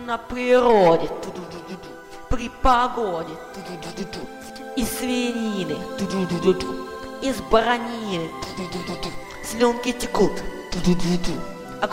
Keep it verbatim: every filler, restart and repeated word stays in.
на природе, при погоде, из свинины, из баранины, слюнки текут.